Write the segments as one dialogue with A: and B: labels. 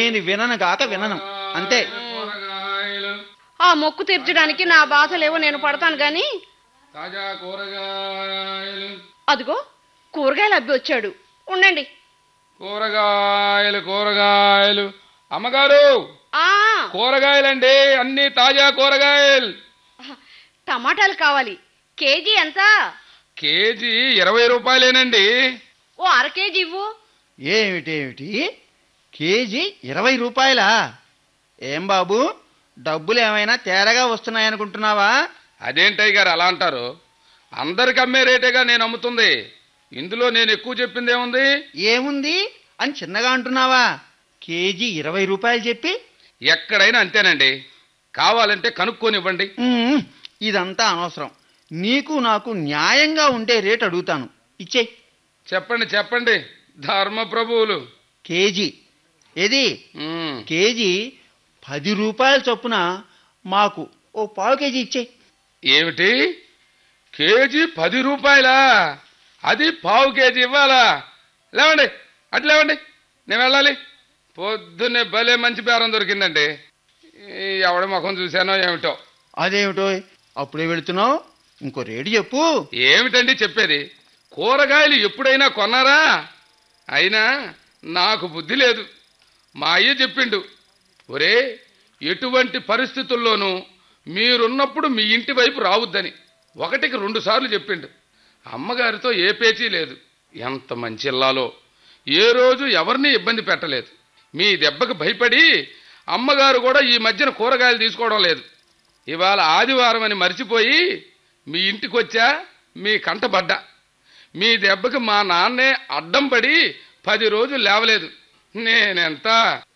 A: నేను వినను గాక వినను అంతే.
B: ఆ మొక్కు తీర్చడానికి నా బాధలేవో నేను పడతాను గాని.
C: తాజా కూరగాయలు.
B: అదిగో కూరగాయలు అబ్బి వచ్చాడు, ఉండండి.
C: కూరగాయలు అమ్మగారు,
B: ఆ
C: కూరగాయలండి, అన్ని తాజా కూరగాయలు.
B: టమాటాలు కావాలి. కేజీ ఎంత?
C: కేజీ 20 రూపాయలేనండి.
B: ఓ అర కేజీ ఇవ్వు.
A: ఏమిటేమిటి, కేజీ 20 రూపాయలా? ఏం బాబు, డబ్బులు ఏమైనా తేరగా వస్తున్నాయనుకుంటున్నావా?
C: అదేంటయ్య గారు అలా అంటారు? అందరికి అమ్మే రేటేగా నేను అమ్ముతుంది. ఇందులో నేను ఎక్కువ చెప్పిందేముంది?
A: ఏముంది అని చిన్నగా అంటున్నావా? కేజీ 20 రూపాయలు చెప్పి
C: ఎక్కడైనా అంతేనండి. కావాలంటే కనుక్కొని ఇవ్వండి.
A: ఇదంతా అనవసరం. నీకు నాకు న్యాయంగా ఉండే రేటు అడుగుతాను, ఇచ్చేయి.
C: చెప్పండి ధర్మప్రభువులు.
A: కేజీ ఏది? కేజీ 10 రూపాయల చొప్పున మాకు ఓ పావు కేజీ ఇచ్చేయి.
C: ఏమిటి, కేజీ 10 రూపాయలా? అది పావు కేజీ ఇవ్వాలా? లేవండి, అటు లేవండి, నేను వెళ్ళాలి. పొద్దున్నే భలే మంచి బేరం దొరికిందండి. ఎవడి ముఖం చూశానో ఏమిటో.
A: అదేమిటో అప్పుడే వెళుతున్నావు, ఇంకో రేటు చెప్పు.
C: ఏమిటండి చెప్పేది? కూరగాయలు ఎప్పుడైనా కొన్నారా? అయినా నాకు బుద్ధి లేదు. మా అయ్య చెప్పిండు, ఒరే ఎటువంటి పరిస్థితుల్లోనూ మీరున్నప్పుడు మీ ఇంటి వైపు రావద్దని 1కి 2 సార్లు చెప్పిండు. అమ్మగారితో ఏ పేచీ లేదు. ఎంత మంచి ఇల్లాలో, ఏ రోజు ఎవరిని ఇబ్బంది పెట్టలేదు. మీ దెబ్బకు భయపడి అమ్మగారు కూడా ఈ మధ్యన కూరగాయలు తీసుకోవడం లేదు. ఇవాళ ఆదివారం అని మర్చిపోయి మీ ఇంటికి వచ్చా, మీ కంటబడ్డా. మీ దెబ్బకి మా నాన్నే అడ్డం పడి 10 రోజులు లేవలేదు. నేనెంత.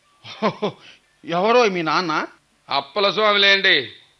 A: ఎవరో మీ నాన్న?
C: అప్పల స్వామిలేండి.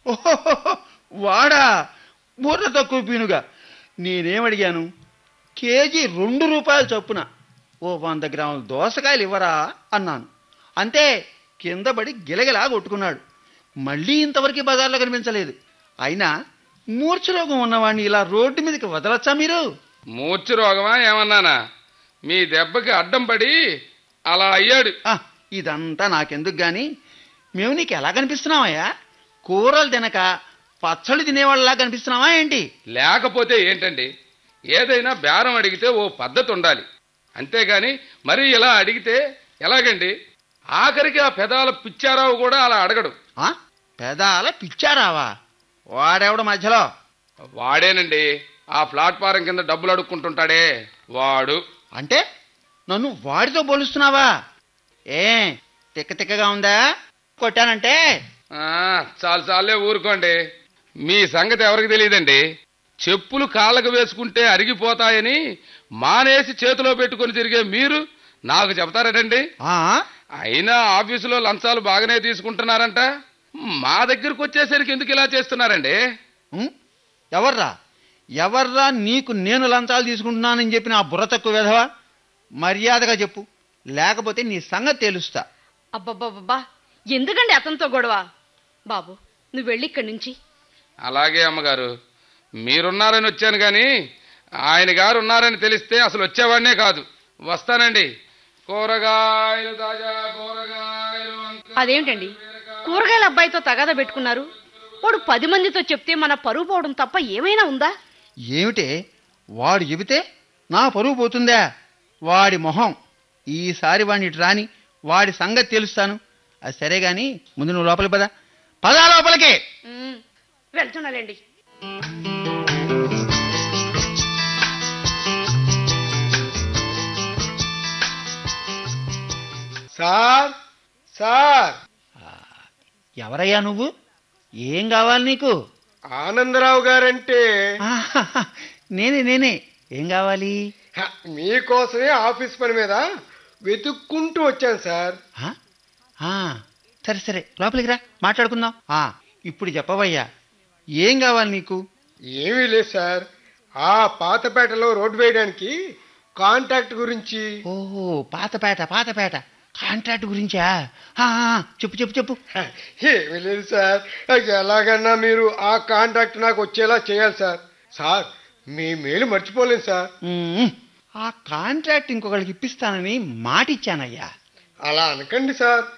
A: వాడా? బుర్ర తక్కువ పీనుగా. నేనేమడిగాను? కేజీ 2 రూపాయలు చొప్పున ఓ 100 గ్రాముల దోసకాయలు ఇవ్వరా అన్నాను. అంతే, కింద పడి గిలగిలా కొట్టుకున్నాడు. మళ్ళీ ఇంతవరకు బజార్లో కనిపించలేదు. అయినా మూర్ఛరోగం ఉన్నవాడిని ఇలా రోడ్డు మీదకి వదలచ్చా మీరు?
C: మూర్ఛ రోగమా ఏమన్నానా? మీ దెబ్బకి అడ్డం పడి అలా అయ్యాడు.
A: ఇదంతా నాకెందుకు గాని, మేము నీకు ఎలా కనిపిస్తున్నామయ్యా? కూరలు తినక పచ్చళ్ళు తినేవాళ్ళలా కనిపిస్తున్నావా ఏంటి?
C: లేకపోతే ఏంటండి, ఏదైనా బేరం అడిగితే ఓ పద్ధతి ఉండాలి. అంతేగాని మరీ ఇలా అడిగితే ఎలాగండి? ఆఖరికి ఆ పెదాల పిచ్చారావు కూడా అలా అడగడు.
A: పెదాల పిచ్చారావా? వాడెవడ మధ్యలో?
C: వాడేనండి, ఆ ప్లాట్ఫారం కింద డబ్బులు అడుక్కుంటుంటాడే వాడు.
A: అంటే నన్ను వాడితో పోలుస్తున్నావా? ఏ తిక్కగా ఉందా? కొట్టానంటే
C: చాలే ఊరుకోండి. మీ సంగతి ఎవరికి తెలియదండి. చెప్పులు కాళ్ళకు వేసుకుంటే అరిగిపోతాయని మానేసి చేతిలో పెట్టుకుని తిరిగే మీరు నాకు చెప్తారటండి. అయినా ఆఫీసులో లంచాలు బాగానే తీసుకుంటున్నారంట. మా దగ్గరకు వచ్చేసరికి ఎందుకు ఇలా చేస్తున్నారండి?
A: ఎవర్రా నీకు నేను లంచాలు తీసుకుంటున్నానని చెప్పిన ఆ బుర్ర తక్కువ వెధవా? మర్యాదగా చెప్పు, లేకపోతే నీ సంగతి తెలుస్తా.
B: అబ్బబ్బబ్బా, ఎందుకండి అతనితో గొడవ? బాబు నువ్వు వెళ్ళి ఇక్కడి నుంచి.
C: అలాగే అమ్మగారు, మీరున్నారని వచ్చాను గాని ఆయన గారు ఉన్నారని తెలిస్తే అసలు వచ్చేవాడినే కాదు. వస్తానండి. కూరగాయలు తాజా కూరగాయలు.
B: అదేమిటండి కూరగాయల అబ్బాయితో తగాదా పెట్టుకున్నారు? వాడు 10 మందితో చెప్తే మన పరువు పోవడం తప్ప ఏమైనా ఉందా?
A: ఏమిటే, వాడు చెబితే నా పరువు పోతుందా? వాడి మొహం. ఈసారి వాడిని రాని వాడి సంగతి తెలుస్తాను. అది సరే గాని ముందు నువ్వు లోపలికి పదా లోపలికి.
B: వెళ్తున్నాలేండి.
D: Sir sir.
A: ఎవరయ్యా నువ్వు? ఏం కావాలి నీకు?
D: ఆనందరావు గారంటే
A: నేనే. ఏం కావాలి?
D: మీకోసమే ఆఫీస్ పని మీద వెతుక్కుంటూ వచ్చాను సార్.
A: సరే లోపలికి రా, మాట్లాడుకుందాం. ఇప్పుడు చెప్పవయ్యా, ఏం కావాలి నీకు?
D: ఏమీ లేదు సార్, ఆ పాతపేటలో రోడ్డు వేయడానికి కాంట్రాక్ట్ గురించి.
A: ఓహో, పాతపేట కాంట్రాక్ట్ గురించా? చెప్పు.
D: ఏమీ లేదు సార్, ఎలాగన్నా మీరు ఆ కాంట్రాక్ట్ నాకు వచ్చేలా చేయాలి సార్. సార్ మీ మేలు మర్చిపోలేదు సార్.
A: ఆ కాంట్రాక్ట్ ఇంకొకరికి ఇప్పిస్తానని మాట ఇచ్చానయ్యా.
D: అలా అనకండి సార్,